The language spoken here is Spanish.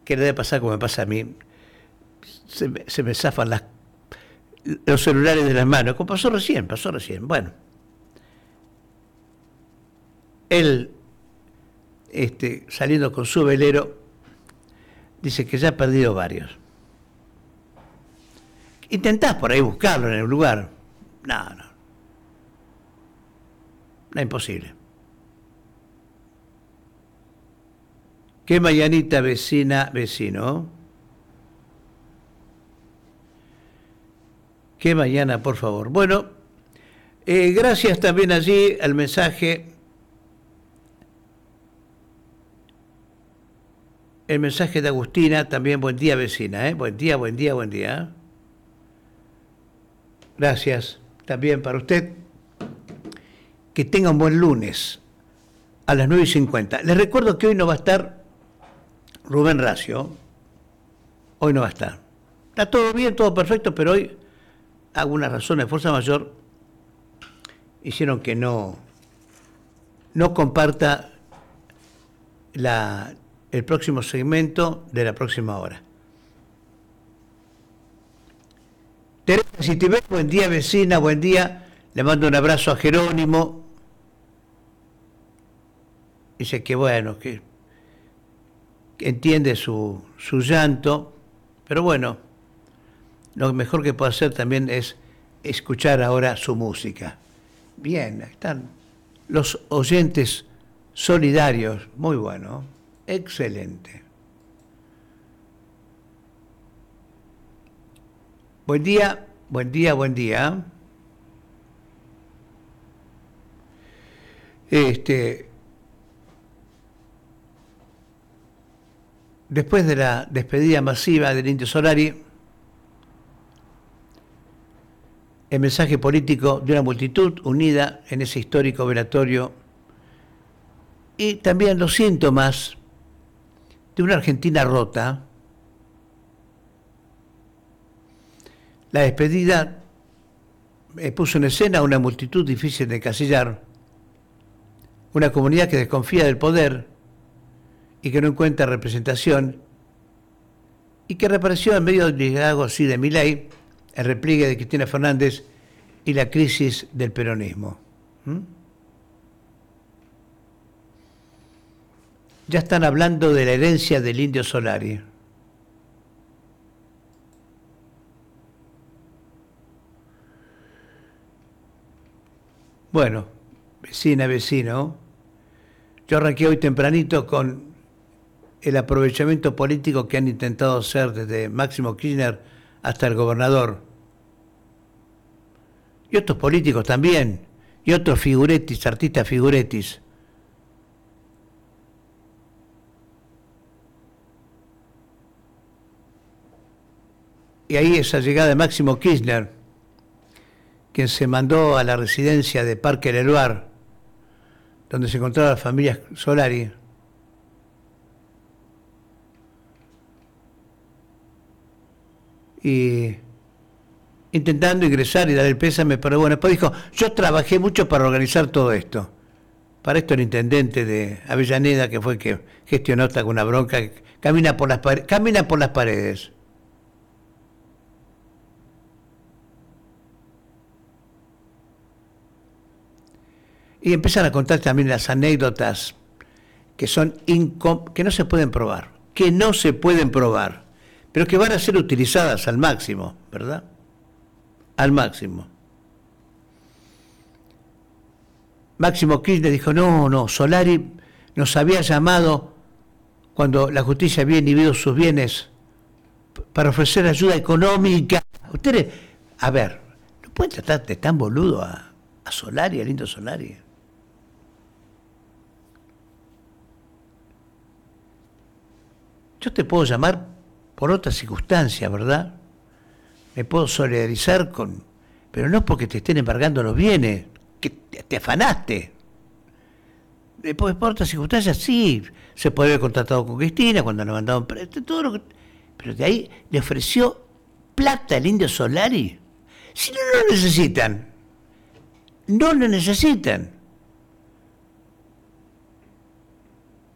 que le debe pasar como me pasa a mí. Se me zafan los celulares de las manos, como pasó recién. Bueno, él, saliendo con su velero, dice que ya ha perdido varios. Intentás por ahí buscarlo en el lugar. No, imposible. ¿Qué mañanita, vecina, vecino? ¿Qué mañana, por favor? Bueno, gracias también allí al mensaje. El mensaje de Agustina, también buen día, vecina, buen día. Gracias también para usted. Que tenga un buen lunes a las 9:50. Les recuerdo que hoy no va a estar Rubén Racio. Hoy no va a estar. Está todo bien, todo perfecto, pero hoy algunas razones de fuerza mayor hicieron que no comparta el próximo segmento de la próxima hora. Teresa, si te ves, buen día, vecina, buen día. Le mando un abrazo a Jerónimo. Dice que bueno, que entiende su llanto, pero bueno, lo mejor que puede hacer también es escuchar ahora su música. Bien, están los oyentes solidarios, muy bueno, excelente. Buen día. Después de la despedida masiva del Indio Solari, el mensaje político de una multitud unida en ese histórico velatorio y también los síntomas de una Argentina rota. La despedida puso en escena una multitud difícil de encasillar, una comunidad que desconfía del poder y que no encuentra representación y que reapareció en medio del liderazgo así de Milei, el repliegue de Cristina Fernández y la crisis del peronismo. Ya están hablando de la herencia del Indio Solari. Bueno, vecina, vecino, yo arranqué hoy tempranito con el aprovechamiento político que han intentado hacer desde Máximo Kirchner hasta el gobernador. Y otros políticos también, y otros figuretis, artistas figuretis. Y ahí esa llegada de Máximo Kirchner, quien se mandó a la residencia de Parque Leloir, donde se encontraba la familia Solari, y intentando ingresar y dar el pésame, pero bueno, después dijo, yo trabajé mucho para organizar todo esto. Para esto el intendente de Avellaneda, que fue el que gestionó hasta con una bronca, camina por las paredes. Y empiezan a contar también las anécdotas que son que no se pueden probar, pero que van a ser utilizadas al máximo, ¿verdad? Al máximo. Máximo Kirchner dijo, no, Solari nos había llamado cuando la justicia había inhibido sus bienes para ofrecer ayuda económica. Ustedes, a ver, no pueden tratar de tan boludo a Solari, al Indio Solari. Yo te puedo llamar por otras circunstancias, ¿verdad? Me puedo solidarizar pero no porque te estén embargando los bienes, que te afanaste. Después, por otras circunstancias, sí, se puede haber contratado con Cristina cuando le mandaban todo lo que. Pero de ahí le ofreció plata al Indio Solari. Si no lo necesitan. No lo necesitan.